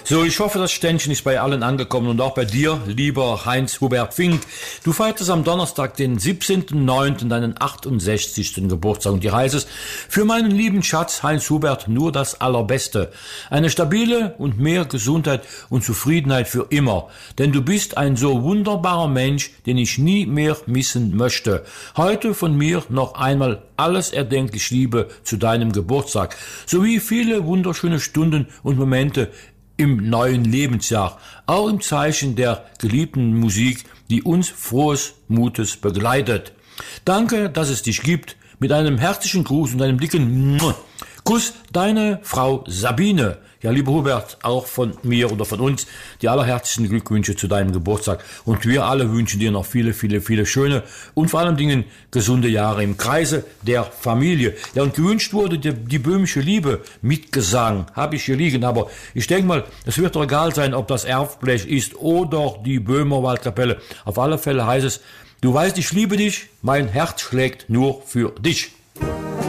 So, ich hoffe, das Ständchen ist bei allen angekommen und auch bei dir, lieber Heinz-Hubert Fink. Du feiertest am Donnerstag, den 17.09., deinen 68. Geburtstag und hier heißt es, für meinen lieben Schatz Heinz-Hubert nur das Allerbeste. Eine stabile und mehr Gesundheit und Zufriedenheit für immer. Denn du bist ein so wunderbarer Mensch, den ich nie mehr missen möchte. Heute von mir noch einmal alles erdenklich Liebe zu deinem Geburtstag, sowie viele wunderschöne Stunden und Momente im neuen Lebensjahr, auch im Zeichen der geliebten Musik, die uns frohes Mutes begleitet. Danke, dass es dich gibt. Mit einem herzlichen Gruß und einem dicken Kuss, deine Frau Sabine. Ja, lieber Hubert, auch von mir oder von uns die allerherzlichsten Glückwünsche zu deinem Geburtstag. Und wir alle wünschen dir noch viele, viele, viele schöne und vor allen Dingen gesunde Jahre im Kreise der Familie. Ja, und gewünscht wurde die böhmische Liebe mit Gesang. Habe ich hier liegen, aber ich denke mal, es wird doch egal sein, ob das Erfblech ist oder die Böhmer Waldkapelle. Auf alle Fälle heißt es, du weißt, ich liebe dich, mein Herz schlägt nur für dich.